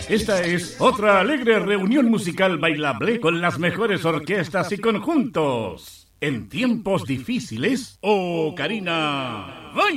Esta es otra alegre reunión musical bailable con las mejores orquestas y conjuntos. En tiempos difíciles, ¡oh, Karina! ¡Vaya!